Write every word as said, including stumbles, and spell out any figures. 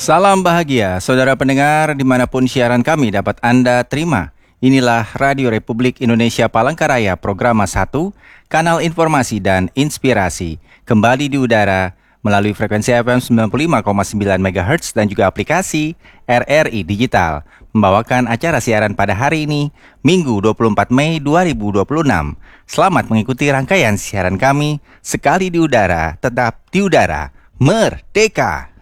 Salam bahagia, saudara pendengar dimanapun siaran kami dapat Anda terima. Inilah Radio Republik Indonesia Palangkaraya, Programa satu, Kanal Informasi dan Inspirasi. Kembali di udara melalui frekuensi F M sembilan puluh lima koma sembilan megahertz dan juga aplikasi R R I Digital. Membawakan acara siaran pada hari ini, Minggu dua puluh empat Mei dua ribu dua puluh enam. Selamat mengikuti rangkaian siaran kami. Sekali di udara, tetap di udara. Merdeka!